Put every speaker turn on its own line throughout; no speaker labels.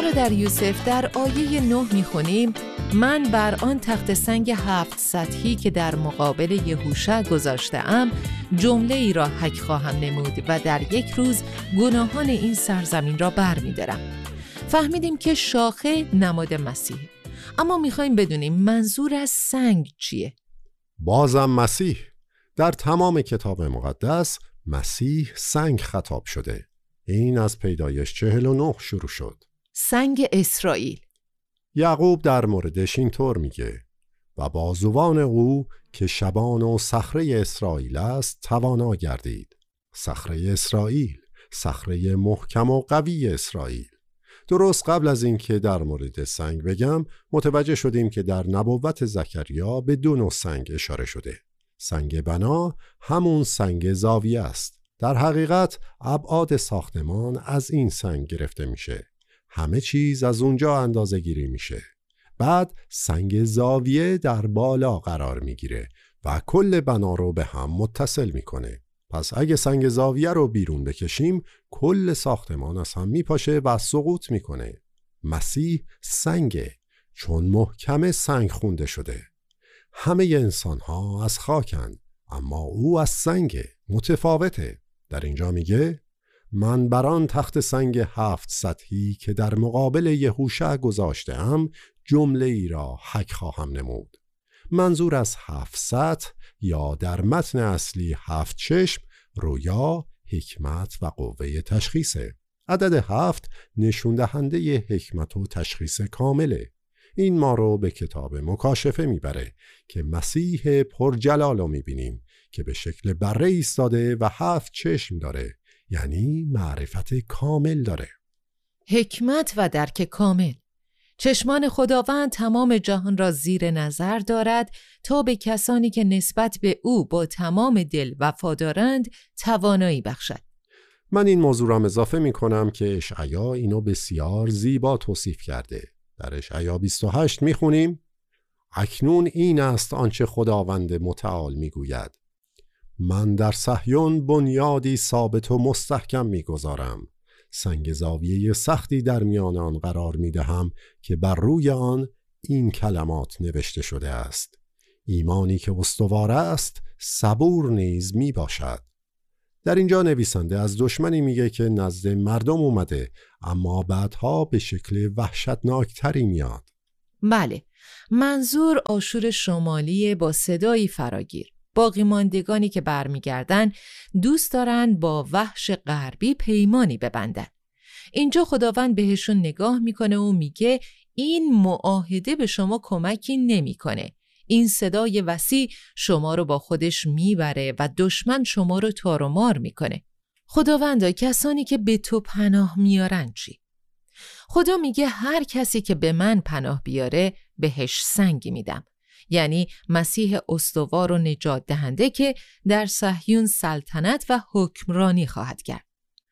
برادر یوسف در آیه 9 میخونیم من بر آن تخت سنگ 7 سطحی که در مقابل یهوشع گذاشته‌ام جمله ای را حک خواهم نمود و در یک روز گناهان این سرزمین را برمی‌دارم. فهمیدیم که شاخه نماد مسیح، اما میخوایم بدونیم منظور از سنگ چیه؟
بازم مسیح. در تمام کتاب مقدس مسیح سنگ خطاب شده. این از پیدایش 49 شروع شد.
سنگ اسرائیل.
یعقوب در موردش اینطور میگه و بازوان او که شبان و صخره اسرائیل است توانا گردید. صخره اسرائیل، صخره محکم و قوی اسرائیل. درست قبل از این که در مورد سنگ بگم متوجه شدیم که در نبوت زکریا به 2 نوع سنگ اشاره شده. سنگ بنا همون سنگ زاویه است. در حقیقت ابعاد ساختمان از این سنگ گرفته میشه. همه چیز از اونجا اندازه گیری میشه. بعد سنگ زاویه در بالا قرار میگیره و کل بنا رو به هم متصل میکنه. پس اگه سنگ زاویه رو بیرون بکشیم کل ساختمان از هم میپاشه و سقوط میکنه. مسیح سنگه، چون محکم سنگ خونده شده. همه انسان ها از خاکن، اما او از سنگ متفاوته. در اینجا میگه من بر آن تخت سنگ 7 سطحی که در مقابل یهوشع گذاشته‌ام جمله ای را حک خواهم نمود. منظور از 7 سطح یا در متن اصلی 7 چشم رویا، حکمت و قوه تشخیصه. عدد 7 نشون دهنده حکمت و تشخیص کامله. این ما رو به کتاب مکاشفه میبره که مسیح پرجلال رو میبینیم که به شکل بره ایستاده و 7 چشم داره، یعنی معرفت کامل داره.
حکمت و درک کامل. چشمان خداوند تمام جهان را زیر نظر دارد تا به کسانی که نسبت به او با تمام دل وفادارند توانایی بخشد.
من این موضوع را اضافه می کنم که اشعیا اینو بسیار زیبا توصیف کرده. در اشعیا 28 می خونیم اکنون این است آنچه خداوند متعال می گوید من در صهیون بنیادی ثابت و مستحکم می گذارم، سنگ زاویه سختی در میان آن قرار می دهم که بر روی آن این کلمات نوشته شده است ایمانی که استوار است صبور نیز می باشد. در اینجا نویسنده از دشمنی میگه که نزد مردم اومده اما بعدها به شکل وحشتناکتری میاد.
بله، منظور آشور شمالی با صدایی فراگیر. باقی ماندگانی که برمیگردن دوست دارن با وحش غربی پیمانی ببندن. اینجا خداوند بهشون نگاه میکنه و میگه این معاهده به شما کمکی نمیکنه. این صدای وسیع شما رو با خودش میبره و دشمن شما رو تار و مار میکنه. خداوندا کسانی که به تو پناه میارن چی؟ خدا میگه هر کسی که به من پناه بیاره بهش سنگی میدم. یعنی مسیح استوار و نجات دهنده که در صهیون سلطنت و حکمرانی خواهد کرد.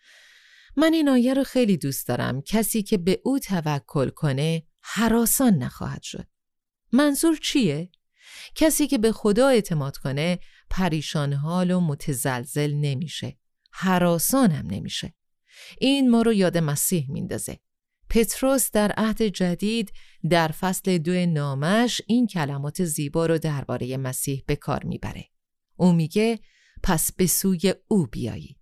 من این آیه رو خیلی دوست دارم. کسی که به او توکل کنه هراسان نخواهد شد. منظور چیه؟ کسی که به خدا اعتماد کنه پریشان حال و متزلزل نمیشه، هراسان هم نمیشه. این ما رو یاد مسیح میندازه. پتروس در عهد جدید در فصل 2 نامش این کلمات زیبا رو درباره مسیح به کار میبره. او میگه پس به سوی او بیایید.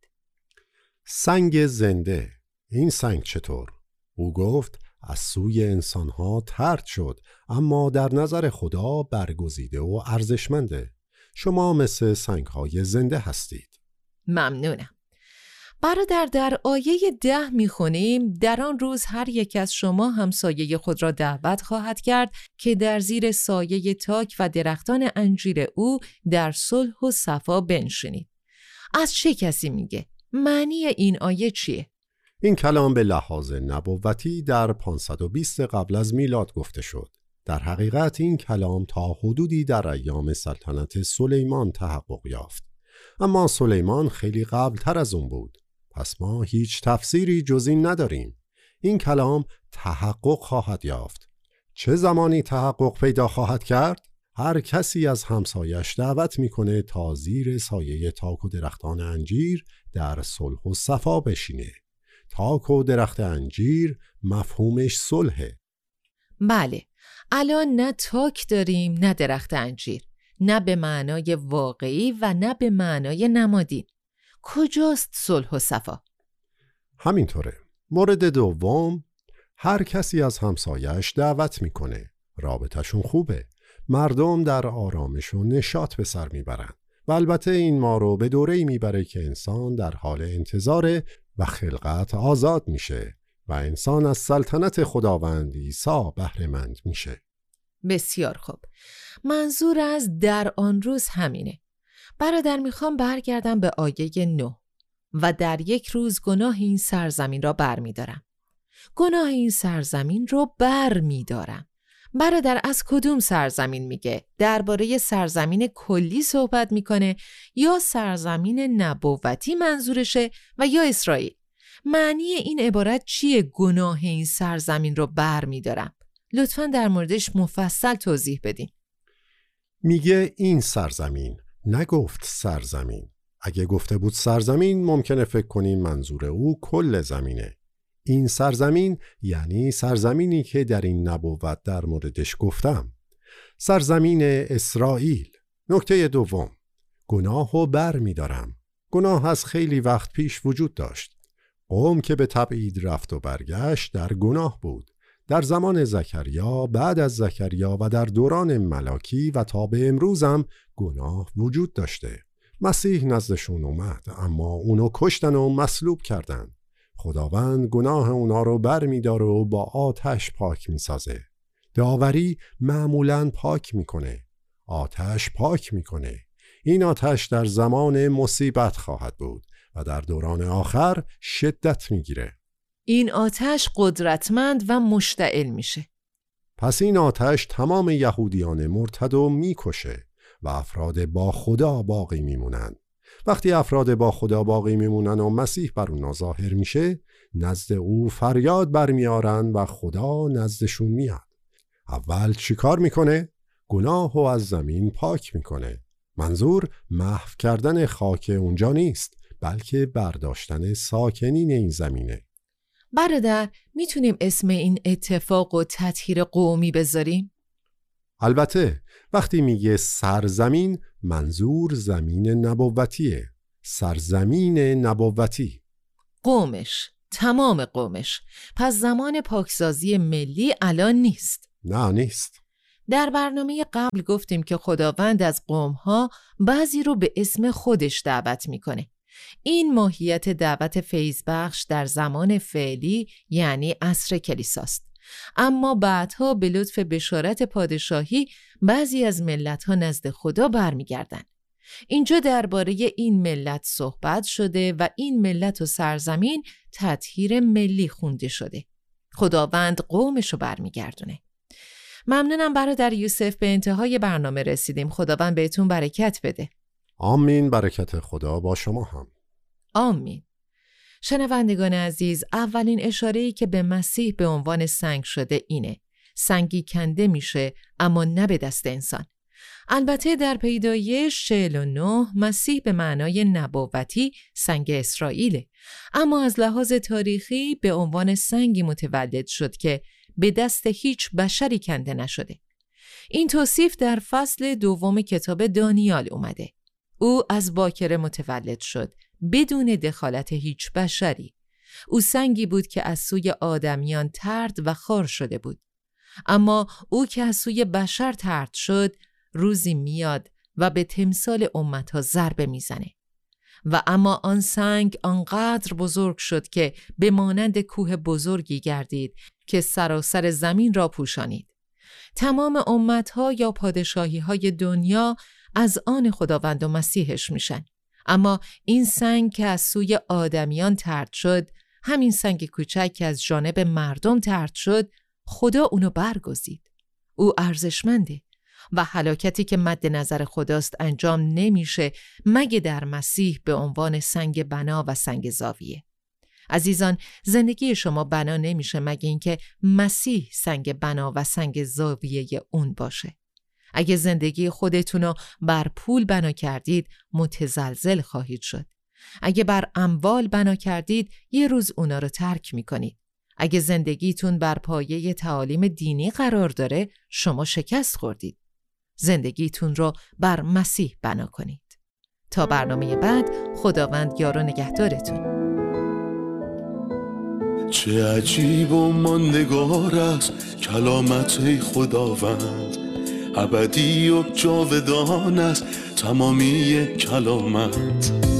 سنگ زنده. این سنگ چطور؟ او گفت از سوی انسانها طرد شد اما در نظر خدا برگزیده و ارزشمنده. شما مثل سنگ‌های زنده هستید.
ممنونم. برادر در آیه 10 میخونیم در آن روز هر یک از شما همسایه خود را دعوت خواهد کرد که در زیر سایه تاک و درختان انجیر او در صلح و صفا بنشینید. از چه کسی میگه؟ معنی این آیه چیه؟
این کلام به لحاظ نبوتی در 520 قبل از میلاد گفته شد. در حقیقت این کلام تا حدودی در ایام سلطنت سلیمان تحقق یافت. اما سلیمان خیلی قبلتر از اون بود. پس ما هیچ تفسیری جز این نداریم. این کلام تحقق خواهد یافت. چه زمانی تحقق پیدا خواهد کرد؟ هر کسی از همسایش دعوت میکنه تا زیر سایه تاک و درختان انجیر در صلح و صفا بشینه. تاک و درخت انجیر مفهومش صلحه.
بله، الان نه تاک داریم نه درخت انجیر، نه به معنای واقعی و نه به معنای نمادین. کجاست صلح و صفا؟
همینطوره. مورد دوم، هر کسی از همسایه‌اش دعوت میکنه. رابطه‌شون خوبه. مردم در آرامش و نشاط به سر میبرن. و البته این ما رو به دوره‌ای میبره که انسان در حال انتظاره و خلقت آزاد میشه و انسان از سلطنت خداوند عیسی بهره مند میشه.
بسیار خوب. منظور از در آن روز همینه. برادر، میخوام برگردم به آیه 9 و در یک روز گناه این سرزمین را برمیدارم. گناه این سرزمین رو برمیدارم. برادر، از کدوم سرزمین میگه؟ درباره سرزمین کلی صحبت میکنه یا سرزمین نبوتی منظورشه و یا اسرائیل؟ معنی این عبارت چیه؟ گناه این سرزمین رو برمیدارم. لطفاً در موردش مفصل توضیح بدین.
میگه این سرزمین، نگفت سرزمین. اگه گفته بود سرزمین ممکنه فکر کنیم منظور او کل زمینه. این سرزمین یعنی سرزمینی که در این نبوت در موردش گفتم، سرزمین اسرائیل. نکته دوم، گناهو بر می‌دارم. گناه از خیلی وقت پیش وجود داشت. قوم که به تبعید رفت و برگشت در گناه بود. در زمان زکریا، بعد از زکریا و در دوران ملاکی و تا به امروز هم گناه وجود داشته. مسیح نزدشون اومد اما اونو کشتن و مصلوب کردن. خداوند گناه اونا رو بر می‌داره و با آتش پاک می‌سازه. داوری معمولاً پاک می‌کنه. آتش پاک می‌کنه. این آتش در زمان مصیبت خواهد بود و در دوران آخر شدت می‌گیره.
این آتش قدرتمند و مشتعل میشه.
پس این آتش تمام یهودیان مرتدو میکشه و افراد با خدا باقی میمونن. وقتی افراد با خدا باقی میمونن و مسیح بر اونا ظاهر میشه، نزد او فریاد برمیارن و خدا نزدشون میاد. اول چی کار میکنه؟ گناهو از زمین پاک میکنه. منظور محو کردن خاک اونجا نیست، بلکه برداشتن ساکنین این زمینه.
برادر، میتونیم اسم این اتفاق و تطهیر قومی بذاریم؟
البته وقتی میگه سرزمین، منظور زمین نبوتیه. سرزمین نبوتی.
قومش، تمام قومش. پس زمان پاکسازی ملی الان نیست.
نه نیست.
در برنامه قبل گفتیم که خداوند از قومها بعضی رو به اسم خودش دعوت میکنه. این ماهیت دعوت فیضبخش در زمان فعلی یعنی عصر کلیساست. اما بعدها به لطف بشارت پادشاهی بعضی از ملت‌ها نزد خدا برمیگردن. اینجا درباره این ملت صحبت شده و این ملت و سرزمین تطهیر ملی خونده شده. خداوند قومشو برمیگردونه. ممنونم برادر یوسف، به انتهای برنامه رسیدیم. خداوند بهتون برکت بده.
آمین. برکت خدا با شما هم.
آمین. شنوندگان عزیز، اولین اشاره‌ای که به مسیح به عنوان سنگ شده اینه: سنگی کنده میشه اما نه به دست انسان. البته در پیدایش 49 مسیح به معنای نبوتی سنگ اسرائیله، اما از لحاظ تاریخی به عنوان سنگی متولد شد که به دست هیچ بشری کنده نشده. این توصیف در فصل دوم کتاب دانیال اومده. او از باکره متولد شد بدون دخالت هیچ بشری. او سنگی بود که از سوی آدمیان طرد و خار شده بود. اما او که از سوی بشر طرد شد، روزی میاد و به تمثال امتها ضربه میزنه. و اما آن سنگ آنقدر بزرگ شد که به مانند کوه بزرگی گردید که سراسر زمین را پوشانید. تمام امتها یا پادشاهی‌های دنیا از آن خداوند و مسیحش میشن. اما این سنگ که از سوی آدمیان طرد شد، همین سنگ کوچک که از جانب مردم طرد شد، خدا اونو برگزید. او ارزشمنده و هلاکتی که مد نظر خداست انجام نمیشه مگه در مسیح به عنوان سنگ بنا و سنگ زاویه. عزیزان، زندگی شما بنا نمیشه مگه اینکه مسیح سنگ بنا و سنگ زاویه اون باشه. اگه زندگی خودتونو بر پول بنا کردید، متزلزل خواهید شد. اگه بر اموال بنا کردید، یه روز اونا رو ترک میکنید. اگه زندگیتون بر پایه تعالیم دینی قرار داره، شما شکست خوردید. زندگیتون رو بر مسیح بنا کنید. تا برنامه بعد، خداوند یار و نگهدارتون.
چه عجیب و ماندگار است کلامت خداوند، ابدی و جاودان است تمامی کلامت.